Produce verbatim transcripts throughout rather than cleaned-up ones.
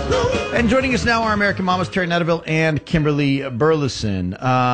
And joining us now are American Mamas Terry Netterville and Kimberly Burleson.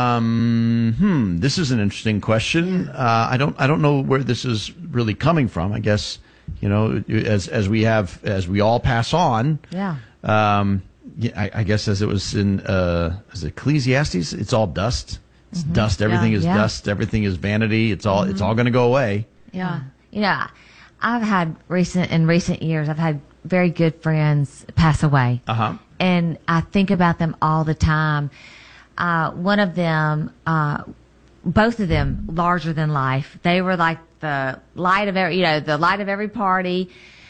Um, hmm, this is an interesting question. Uh, I don't, I don't know where this is really coming from. I guess, you know, as as we have, as we all pass on. Yeah. Um, yeah, I, I guess as it was in, uh, is it Ecclesiastes? It's all dust. It's Mm-hmm. dust. Everything Yeah. is Yeah. dust. Everything is vanity. It's all, Mm-hmm. it's all going to go away. Yeah. You know, I've had recent, in recent years, I've had very good friends pass away. Uh huh. And I think about them all the time. Uh, one of them, uh, both of them, larger than life. They were like the light of every, you know, the light of every party.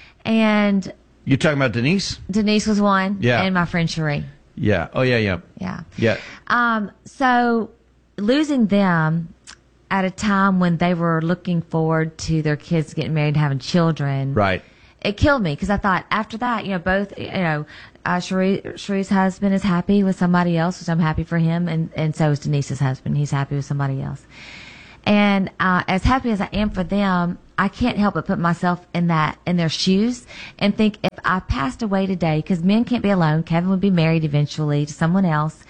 And You talking about Denise? Denise was one. Yeah. And my friend Cherie. Yeah. Oh yeah. Yeah. Yeah. Yeah. Um, so losing them at a time when they were looking forward to their kids getting married and having children. Right. It killed me because I thought after that, you know, both, you know, uh, Cherie, Cherie's husband is happy with somebody else, which I'm happy for him, and, and so is Denise's husband. He's happy with somebody else. And uh, as happy as I am for them, I can't help but put myself in that in their shoes and think if I passed away today, because men can't be alone. Kevin would be married eventually to someone else.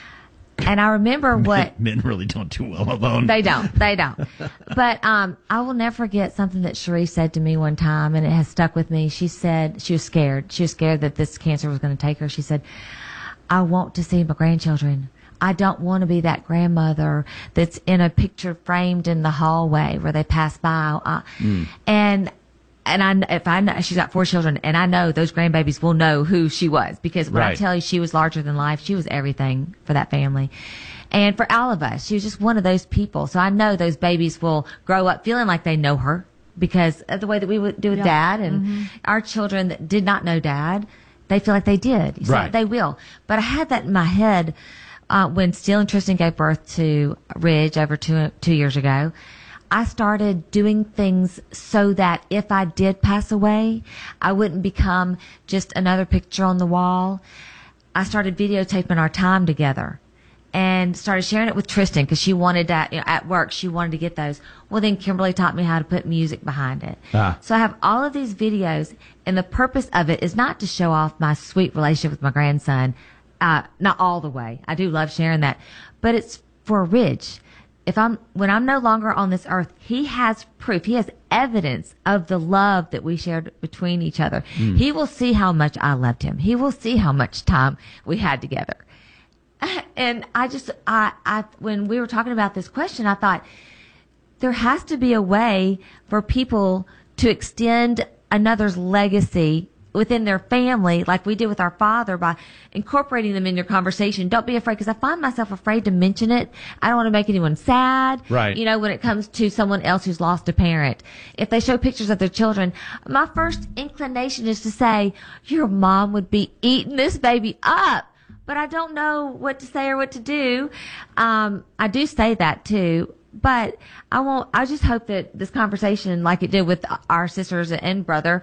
And I remember what Men really don't do well alone. they don't. They don't. But um, I will never forget something that Cherie said to me one time, and it has stuck with me. She said she was scared. She was scared that this cancer was going to take her. She said, I want to see my grandchildren. I don't want to be that grandmother that's in a picture framed in the hallway where they pass by. Uh, Mm. And and I, if I know, she's got four children, and I know those grandbabies will know who she was, because when I Right. tell you she was larger than life, she was everything for that family. And for all of us, she was just one of those people. So I know those babies will grow up feeling like they know her because of the way that we would do with Yeah. dad. And our children that did not know dad, they feel like they did. So Right. they will. But I had that in my head uh, when Steele and Tristan gave birth to Ridge over two, two years ago. I started doing things so that if I did pass away, I wouldn't become just another picture on the wall. I started videotaping our time together and started sharing it with Tristan because she wanted that, you know, at work. She wanted to get those. Well, then Kimberly taught me how to put music behind it. Ah. So I have all of these videos, and the purpose of it is not to show off my sweet relationship with my grandson. Uh, not all the way. I do love sharing that, but it's for Ridge. If I'm, when I'm no longer on this earth, he has proof. He has evidence of the love that we shared between each other. He will see how much I loved him. He will see how much time we had together. And I just, I, I, when we were talking about this question, I thought there has to be a way for people to extend another's legacy within their family, like we did with our father, by incorporating them in your conversation. Don't be afraid, because I find myself afraid to mention it. I don't want to make anyone sad. Right. You know, when it comes to someone else who's lost a parent. If they show pictures of their children, my first inclination is to say, your mom would be eating this baby up. But I don't know what to say or what to do. Um, I do say that too. But I won't, I just hope that this conversation, like it did with our sisters and brother,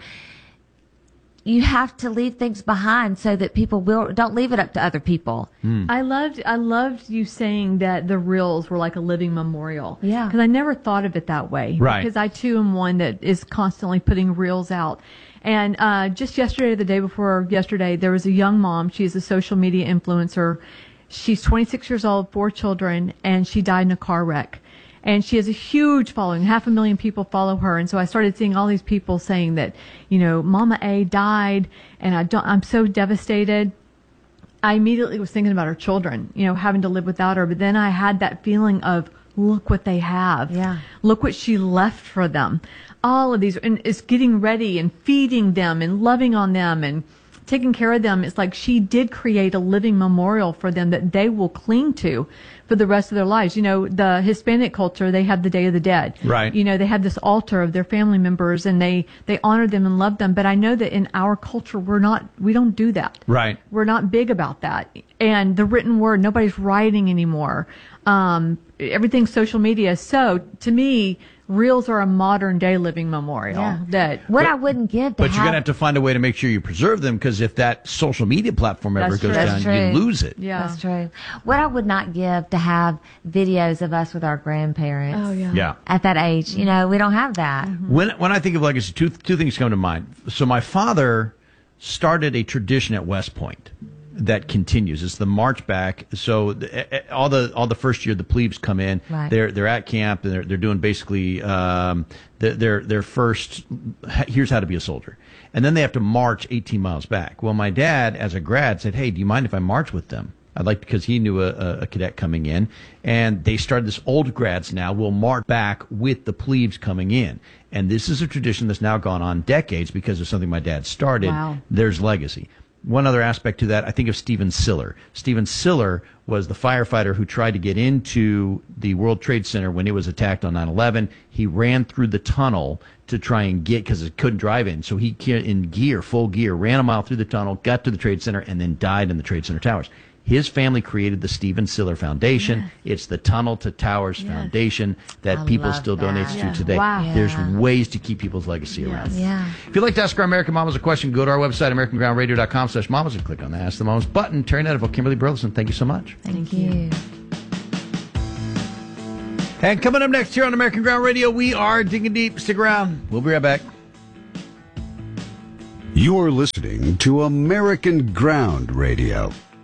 you have to leave things behind so that people will, don't leave it up to other people. I loved I loved you saying that the reels were like a living memorial. Yeah. Because I never thought of it that way. Right. Because I too am one that is constantly putting reels out. And uh, just yesterday, or the day before yesterday, there was a young mom. She's a social media influencer. She's twenty-six years old, four children, and she died in a car wreck. And she has a huge following. Half a million people follow her. And so I started seeing all these people saying that, you know, Mama A died, and I don't, I'm so devastated. I immediately was thinking about her children, you know, having to live without her. But then I had that feeling of, look what they have. Yeah. Look what she left for them. All of these, and is getting ready and feeding them and loving on them and taking care of them. It's like she did create a living memorial for them that they will cling to for the rest of their lives. You know, the Hispanic culture, they have the Day of the Dead. Right. You know, they have this altar of their family members, and they, they honor them and love them. But I know that in our culture, we're not, we don't do that. Right. We're not big about that. And the written word, nobody's writing anymore. Um, everything's social media. So to me, reels are a modern day living memorial. Yeah. That What I wouldn't give to But you're have, going to have to find a way to make sure you preserve them, because if that social media platform ever That's goes true. down, That's you true. lose it. yeah. That's true. What I would not give to have videos of us with our grandparents. Oh yeah. Yeah. At that age, you know, we don't have that. When when I think of legacy, two two things come to mind. So my father started a tradition at West Point that continues. It's the march back. So the, all the all the first year the plebes come in. Right. They're they're at camp and they're they're doing basically um, their their their first. Here's how to be a soldier, and then they have to march eighteen miles back. Well, my dad, as a grad, said, "Hey, do you mind if I march with them?" I'd like because he knew a, a cadet coming in, and they started this. Old grads now will march back with the plebes coming in, and this is a tradition that's now gone on decades because of something my dad started. Wow. There's legacy. One other aspect to that, I think of Stephen Siller. Stephen Siller was the firefighter who tried to get into the World Trade Center when it was attacked on nine eleven. He ran through the tunnel to try and get, because it couldn't drive in. So he, in gear, full gear, ran a mile through the tunnel, got to the Trade Center, and then died in the Trade Center towers. His family created the Stephen Siller Foundation. Yes. It's the Tunnel to Towers yes. Foundation that I people love still that. donate Yeah. to today. Wow. There's Yeah. ways to keep people's legacy Yes. around. Yeah. If you'd like to ask our American Mamas a question, go to our website, american ground radio dot com slash mamas, and click on the Ask the Mamas button. Terry Netterville, Kimberly Burleson, thank you so much. Thank, Thank you. you. And coming up next here on American Ground Radio, we are digging deep. Stick around. We'll be right back. You're listening to American Ground Radio.